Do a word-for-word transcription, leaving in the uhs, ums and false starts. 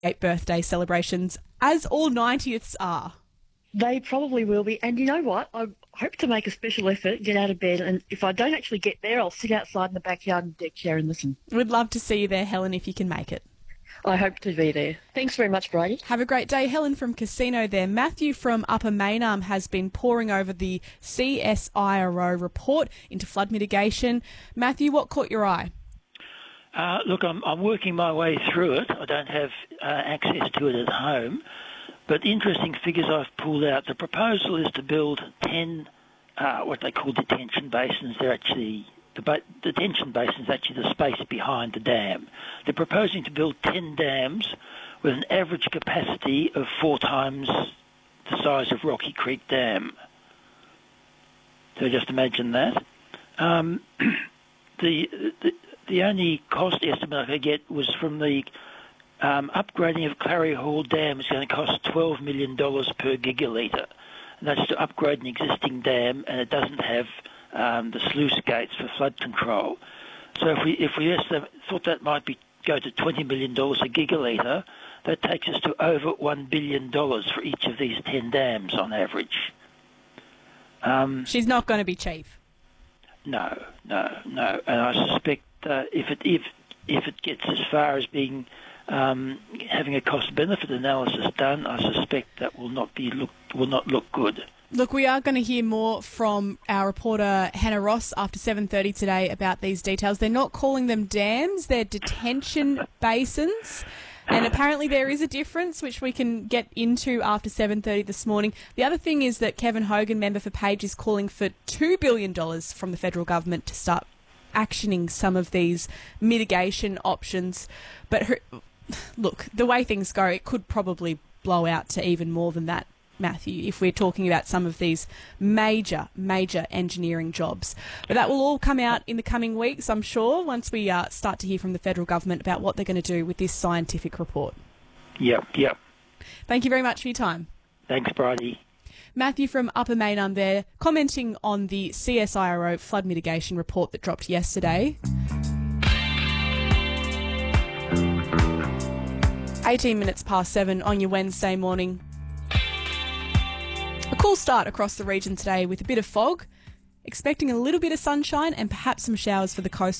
eight birthday celebrations, as all ninetieths are. They probably will be. And you know what? I hope to make a special effort, get out of bed, and if I don't actually get there, I'll sit outside in the backyard and deck chair and listen. We'd love to see you there, Helen, if you can make it. I hope to be there. Thanks very much, Brady. Have a great day. Helen from Casino there. Matthew from Upper Maynarm has been poring over the C S I R O report into flood mitigation. Matthew, what caught your eye? Uh, look, I'm, I'm working my way through it. I don't have uh, access to it at home. But interesting figures I've pulled out. The proposal is to build ten, uh, what they call detention basins. They're actually, the ba- detention basin is actually the space behind the dam. They're proposing to build ten dams with an average capacity of four times the size of Rocky Creek Dam. So just imagine that. Um, the, the the only cost estimate I could get was from the Um, upgrading of Clary Hall Dam is going to cost twelve million dollars per gigalitre. And that's to upgrade an existing dam, and it doesn't have um, the sluice gates for flood control. So if we if we estimate, thought that might be go to twenty million dollars a gigalitre, that takes us to over one billion dollars for each of these ten dams on average. Um, She's not going to be cheap. No, no, no. And I suspect uh, if it if if it gets as far as being Um, having a cost-benefit analysis done, I suspect that will not be look will not look good. Look, we are going to hear more from our reporter Hannah Ross after seven thirty today about these details. They're not calling them dams; they're detention basins, and apparently there is a difference, which we can get into after seven thirty this morning. The other thing is that Kevin Hogan, member for Page, is calling for two billion dollars from the federal government to start actioning some of these mitigation options, but her, look, the way things go, it could probably blow out to even more than that, Matthew, if we're talking about some of these major, major engineering jobs. But that will all come out in the coming weeks, I'm sure, once we uh, start to hear from the federal government about what they're going to do with this scientific report. Yep, yep. Thank you very much for your time. Thanks, Brady. Matthew from Upper Maynarm there, commenting on the C S I R O flood mitigation report that dropped yesterday. eighteen minutes past seven on your Wednesday morning. A cool start across the region today with a bit of fog, expecting a little bit of sunshine and perhaps some showers for the coastal